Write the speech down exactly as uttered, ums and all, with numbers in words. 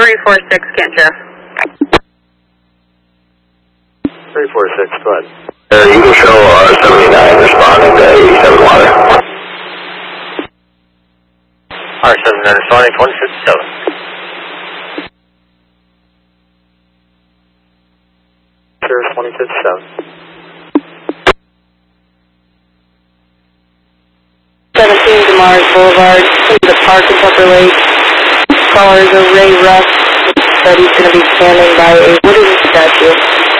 three four six, Kendra. three four six, go ahead. Uh, Eagle Show R seventy-nine responding to eighty-seven water. R seventy-nine responding, twenty fifty-seven. Sure, twenty fifty-seven. seventeen Demars Boulevard, into the park in Pepper Lake. Caller is a Ray Russ, said he's going to be standing by a wooden statue.